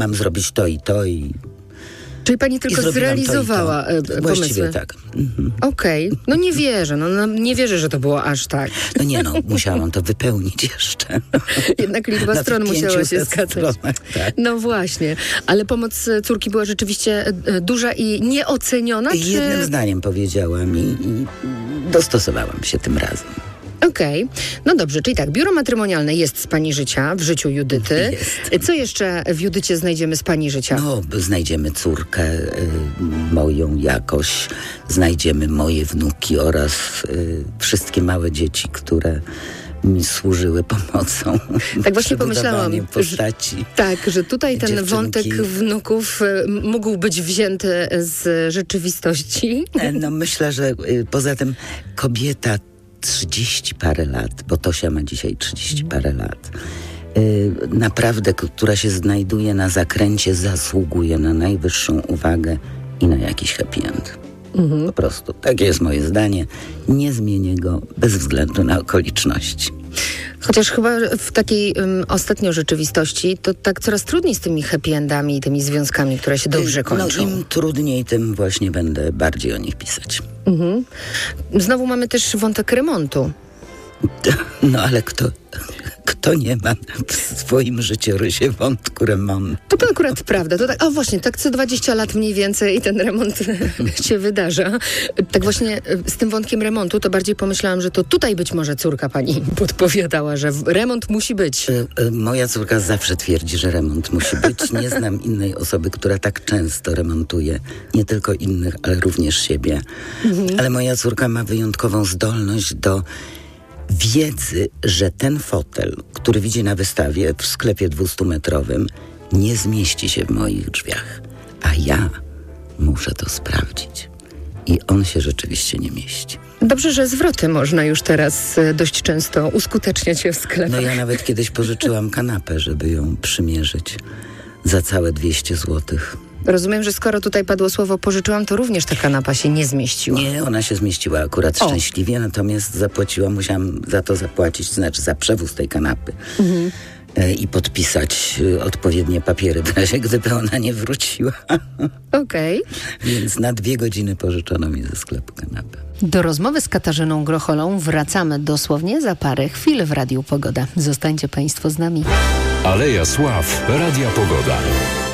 mam zrobić to i to i... Czyli pani tylko zrealizowała pomysły? Właściwie tak. Okej. No nie wierzę. Nie wierzę, że to było aż tak. No nie no, musiałam to wypełnić jeszcze. Jednak liczba stron musiała się zgadzać. Tak. No właśnie. Ale pomoc córki była rzeczywiście duża i nieoceniona? Jednym zdaniem powiedziałam i dostosowałam się tym razem. Okej. No dobrze, czyli tak, biuro matrymonialne jest z pani życia, w życiu Judyty. Jest. Co jeszcze w Judycie znajdziemy z pani życia? No, znajdziemy córkę moją jakoś, znajdziemy moje wnuki oraz wszystkie małe dzieci, które mi służyły pomocą. Tak właśnie pomyślałam, postaci. że tutaj ten dziewczynki. wątek wnuków mógł być wzięty z rzeczywistości. No myślę, że poza tym kobieta 30 parę lat, bo Tosia ma dzisiaj 30 parę lat, naprawdę, która się znajduje na zakręcie, zasługuje na najwyższą uwagę i na jakiś happy end. Po prostu. Takie jest moje zdanie. Nie zmienię go bez względu na okoliczności. Chociaż chyba w takiej ostatnio rzeczywistości to tak coraz trudniej z tymi happy endami i tymi związkami, które się dobrze kończą. No im trudniej, tym właśnie będę bardziej o nich pisać. Znowu mamy też wątek remontu. No ale kto nie ma w swoim życiorysie wątku remontu? To akurat prawda. To tak, właśnie, tak co 20 lat mniej więcej i ten remont się wydarza. Tak właśnie z tym wątkiem remontu to bardziej pomyślałam, że to tutaj być może córka pani podpowiadała, że remont musi być. Moja córka zawsze twierdzi, że remont musi być. Nie znam innej osoby, która tak często remontuje nie tylko innych, ale również siebie. Ale moja córka ma wyjątkową zdolność do wiedzy, że ten fotel, który widzi na wystawie w sklepie 200-metrowym, nie zmieści się w moich drzwiach. A ja muszę to sprawdzić. I on się rzeczywiście nie mieści. Dobrze, że zwroty można już teraz dość często uskuteczniać w sklepach. No ja nawet kiedyś pożyczyłam kanapę, żeby ją przymierzyć za całe 200 złotych. Rozumiem, że skoro tutaj padło słowo pożyczyłam, to również ta kanapa się nie zmieściła. Nie, ona się zmieściła akurat szczęśliwie, natomiast musiałam za to zapłacić, znaczy za przewóz tej kanapy. I podpisać odpowiednie papiery w razie, gdyby ona nie wróciła. Okej. Więc na 2 godziny pożyczono mi ze sklepu kanapę. Do rozmowy z Katarzyną Grocholą wracamy dosłownie za parę chwil w Radiu Pogoda. Zostańcie państwo z nami. Aleja Sław, Radia Pogoda.